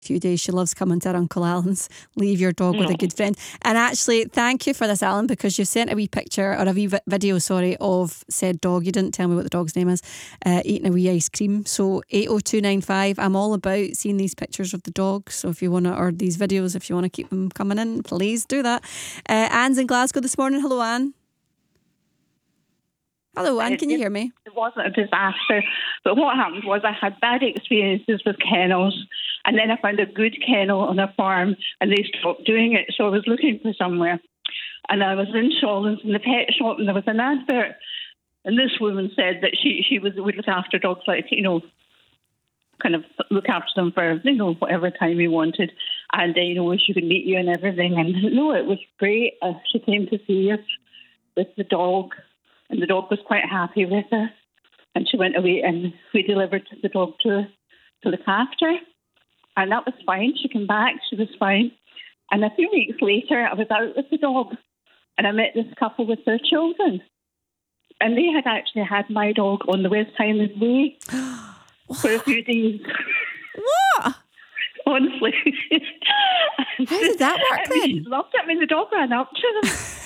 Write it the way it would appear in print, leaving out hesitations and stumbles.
few days. She loves coming to her Uncle Alan's. Leave your dog with a good friend. And actually, thank you for this, Alan, because you sent a wee picture or a wee video, of said dog. You didn't tell me what the dog's name is, eating a wee ice cream. So 80295, I'm all about seeing these pictures of the dogs. So if you want to, or these videos, if you want to keep them coming in, please do that. Anne's in Glasgow this morning. Hello, Anne. Hello, Anne, can you hear me? It wasn't a disaster, but what happened was I had bad experiences with kennels, and then I found a good kennel on a farm, and they stopped doing it, so I was looking for somewhere. And I was in Shawlands in the pet shop, and there was an advert, and this woman said that she would look after dogs, like, kind of look after them for, whatever time we wanted, and, she could meet you and everything, and, it was great. She came to see us with the dog, and the dog was quite happy with her. And she went away and we delivered the dog to her to look after. And that was fine. She came back. She was fine. And a few weeks later, I was out with the dog and I met this couple with their children. And they had actually had my dog on the West Highland Way for a few days. What? Honestly. How did that work then? She loved it. The dog ran up to them.